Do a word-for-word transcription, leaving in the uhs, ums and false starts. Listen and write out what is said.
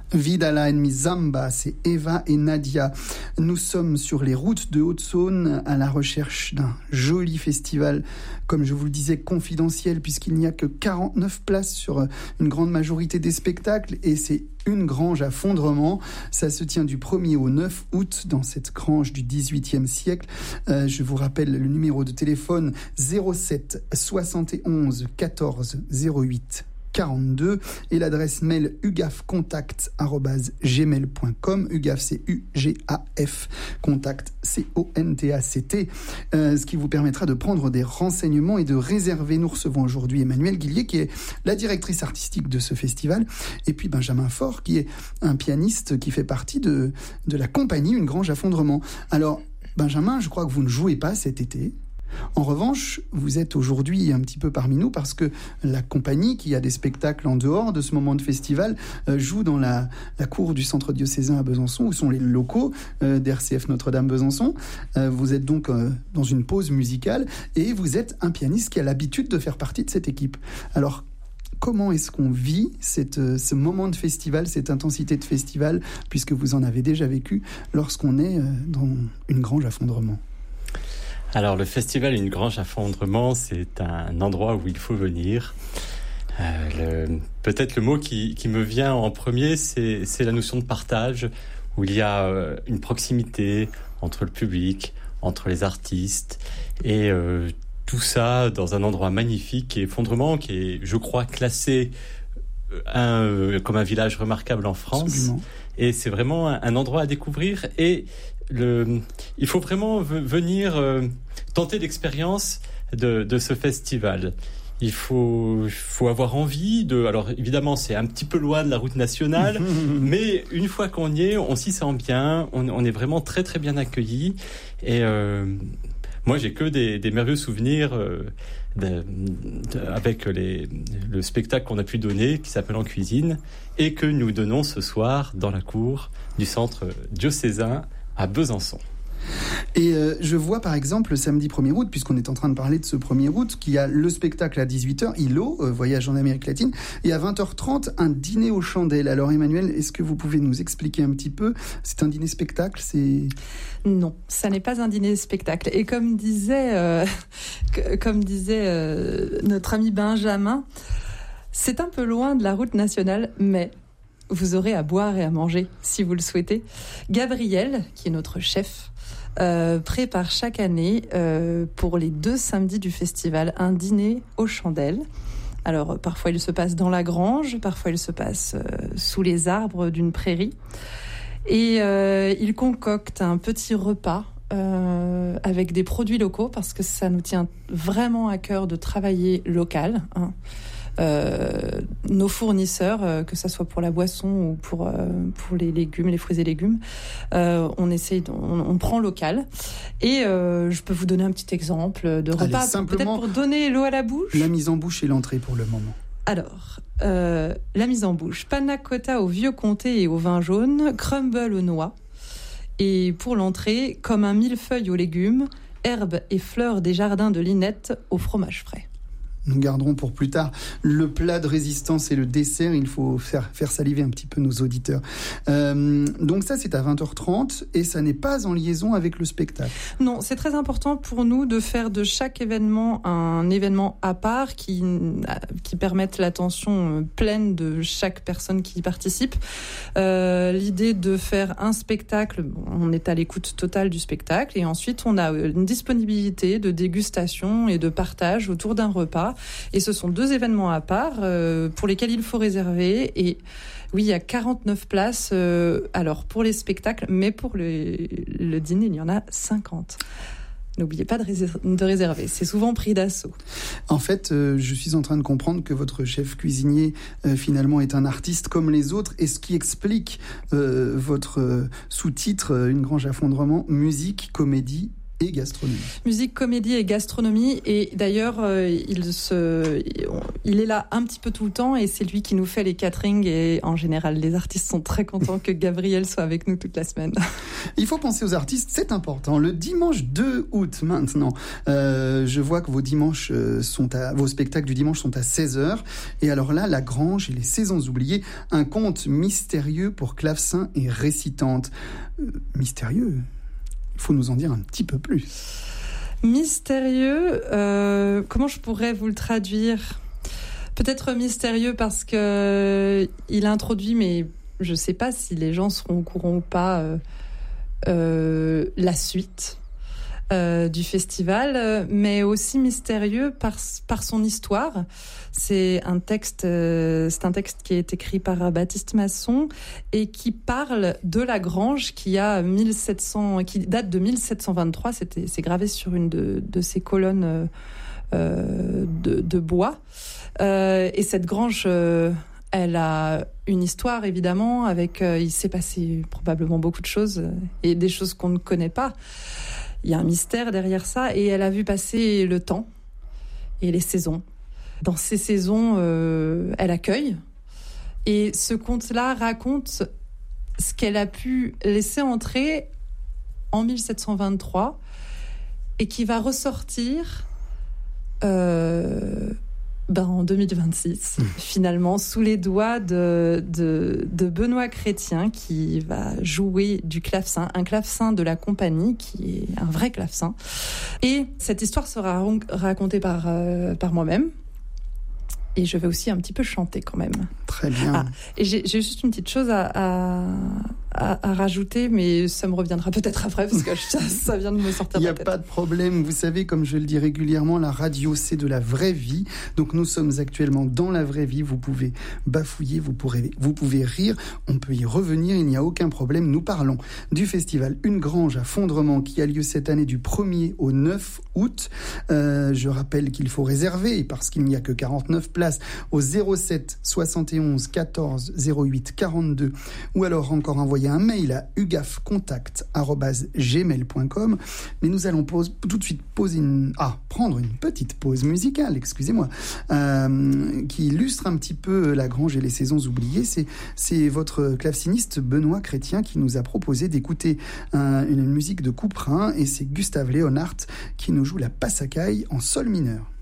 Vidala en Mizamba, c'est Eva et Nadia. Nous sommes sur les routes de Haute-Saône à la recherche d'un joli festival, comme je vous le disais, confidentiel, puisqu'il n'y a que quarante-neuf places sur une grande majorité des spectacles, et c'est une grange à fondrement. Ça se tient du premier au neuf août dans cette grange du dix-huitième siècle. Euh, je vous rappelle le numéro de téléphone zéro sept soixante et onze quatorze zéro huit quarante-deux et l'adresse mail ugafcontact arobase gmail point com. Ugaf, c'est U G A F, contact C O N T A C T, euh, ce qui vous permettra de prendre des renseignements et de réserver. Nous recevons aujourd'hui Emmanuelle Guillier, qui est la directrice artistique de ce festival, et puis Benjamin Faure, qui est un pianiste qui fait partie de, de la compagnie Une Grange à Fondrement. Alors, Benjamin, je crois que vous ne jouez pas cet été. En revanche, vous êtes aujourd'hui un petit peu parmi nous parce que la compagnie, qui a des spectacles en dehors de ce moment de festival, euh, joue dans la, la cour du centre diocésain à Besançon, où sont les locaux euh, d'R C F Notre-Dame Besançon. Euh, vous êtes donc euh, dans une pause musicale et vous êtes un pianiste qui a l'habitude de faire partie de cette équipe. Alors, comment est-ce qu'on vit cette, ce moment de festival, cette intensité de festival, puisque vous en avez déjà vécu lorsqu'on est euh, dans une grange à Fondrement ? Alors, le festival Une Grange à Fondrement, c'est un endroit où il faut venir. Euh, le, peut-être le mot qui, qui me vient en premier, c'est, c'est la notion de partage, où il y a euh, une proximité entre le public, entre les artistes, et euh, tout ça dans un endroit magnifique qui est Fondrement, qui est, je crois, classé un, euh, comme un village remarquable en France. Absolument. Et c'est vraiment un, un endroit à découvrir. Et Le, il faut vraiment v- venir euh, tenter l'expérience de, de ce festival. Il faut, il faut avoir envie de... Alors évidemment, c'est un petit peu loin de la route nationale, mais une fois qu'on y est, on s'y sent bien, on, on est vraiment très très bien accueillis. Et euh, moi, j'ai que des, des merveilleux souvenirs euh, de, de, avec les, le spectacle qu'on a pu donner, qui s'appelle En Cuisine, et que nous donnons ce soir dans la cour du centre diocésain à Besançon. Et euh, je vois par exemple le samedi premier août, puisqu'on est en train de parler de ce premier août, qu'il y a le spectacle à dix-huit heures, I L O, euh, Voyage en Amérique latine, et à vingt heures trente, un dîner aux chandelles. Alors Emmanuelle, est-ce que vous pouvez nous expliquer un petit peu ? C'est un dîner-spectacle, c'est... Non, ça n'est pas un dîner-spectacle. Et comme disait, euh, comme disait euh, notre ami Benjamin, c'est un peu loin de la route nationale, mais... vous aurez à boire et à manger, si vous le souhaitez. Gabriel, qui est notre chef, euh, prépare chaque année, euh, pour les deux samedis du festival, un dîner aux chandelles. Alors, parfois, il se passe dans la grange, parfois, il se passe euh, sous les arbres d'une prairie. Et euh, il concocte un petit repas euh, avec des produits locaux, parce que ça nous tient vraiment à cœur de travailler local, hein. Euh, nos fournisseurs, euh, que ça soit pour la boisson ou pour euh, pour les légumes, les fruits et légumes, euh, on essaye, on, on prend local. Et euh, je peux vous donner un petit exemple de repas, Allez, peut-être pour donner l'eau à la bouche. La mise en bouche et l'entrée pour le moment. Alors, euh, la mise en bouche: panna cotta au vieux comté et au vin jaune, crumble aux noix. Et pour l'entrée, comme un millefeuille aux légumes, herbes et fleurs des jardins de Linette au fromage frais. Nous garderons pour plus tard le plat de résistance et le dessert. Il faut faire, faire saliver un petit peu nos auditeurs. Euh, donc ça, c'est à vingt heures trente et ça n'est pas en liaison avec le spectacle. Non, c'est très important pour nous de faire de chaque événement un événement à part qui, qui permette l'attention pleine de chaque personne qui y participe. Euh, l'idée de faire un spectacle, on est à l'écoute totale du spectacle, et ensuite on a une disponibilité de dégustation et de partage autour d'un repas. Et ce sont deux événements à part euh, pour lesquels il faut réserver. Et oui, il y a quarante-neuf places euh, alors pour les spectacles, mais pour le, le dîner, il y en a cinquante. N'oubliez pas de, réser- de réserver, c'est souvent pris d'assaut. En fait, euh, je suis en train de comprendre que votre chef cuisinier, euh, finalement, est un artiste comme les autres, et ce qui explique euh, votre euh, sous-titre, euh, Une Grange à Fondrement, musique, comédie et gastronomie. Musique, comédie et gastronomie. Et d'ailleurs, euh, il, se, il est là un petit peu tout le temps et c'est lui qui nous fait les caterings. Et en général, les artistes sont très contents que Gabriel soit avec nous toute la semaine. Il faut penser aux artistes, c'est important. Le dimanche deux août maintenant, euh, je vois que vos dimanches sont à, vos spectacles du dimanche sont à seize heures. Et alors là, La Grange et les Saisons oubliées, un conte mystérieux pour clavecin et récitante. Euh, mystérieux ? Il faut nous en dire un petit peu plus. Mystérieux, euh, comment je pourrais vous le traduire ? Peut-être mystérieux parce que il introduit, mais je ne sais pas si les gens seront au courant ou pas, euh, euh, la suite euh, du festival, mais aussi mystérieux par, par son histoire. C'est un texte, euh, c'est un texte qui est écrit par Baptiste Masson et qui parle de la Grange qui a mille sept cents, qui date de mille sept cent vingt-trois. C'était, c'est gravé sur une de, de ces colonnes euh, de, de bois. Euh, et cette Grange, euh, elle a une histoire évidemment. Avec, euh, il s'est passé probablement beaucoup de choses et des choses qu'on ne connaît pas. Il y a un mystère derrière ça et elle a vu passer le temps et les saisons. Dans ces saisons, euh, elle accueille. Et ce conte-là raconte ce qu'elle a pu laisser entrer en mille sept cent vingt-trois et qui va ressortir euh, ben en deux mille vingt-six, mmh. finalement, sous les doigts de, de, de Benoît Chrétien, qui va jouer du clavecin, un clavecin de la compagnie, qui est un vrai clavecin. Et cette histoire sera racontée par, euh, par moi-même. Et je vais aussi un petit peu chanter quand même. Très bien. Ah, et j'ai, j'ai juste une petite chose à, à, à, à rajouter, mais ça me reviendra peut-être après, parce que ça, ça vient de me sortir de la tête. Il n'y a pas de problème. Vous savez, comme je le dis régulièrement, la radio, c'est de la vraie vie. Donc nous sommes actuellement dans la vraie vie. Vous pouvez bafouiller, vous, pourrez, vous pouvez rire. On peut y revenir, il n'y a aucun problème. Nous parlons du festival Une Grange à Fondrement qui a lieu cette année du premier au neuf août. Euh, je rappelle qu'il faut réserver parce qu'il n'y a que quarante-neuf places au zéro sept soixante et onze quatorze zéro huit quarante-deux ou alors encore envoyer un mail à ugafcontact arobase gmail point com. Mais nous allons pause, tout de suite poser une, ah, prendre une petite pause musicale, excusez-moi, euh, qui illustre un petit peu La Grange et les Saisons oubliées. C'est, c'est votre claveciniste Benoît Chrétien qui nous a proposé d'écouter un, une musique de Couperin et c'est Gustave Léonhardt qui nous joue la Passacaille en sol mineur.